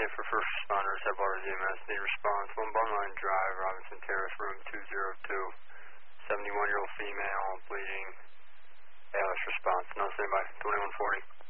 10 for first responders, headwaters EMS, need response. 1 Bungline Drive, Robinson Terrace, room 202. 71-year-old female, bleeding. ALS response. No, stand by. 2140.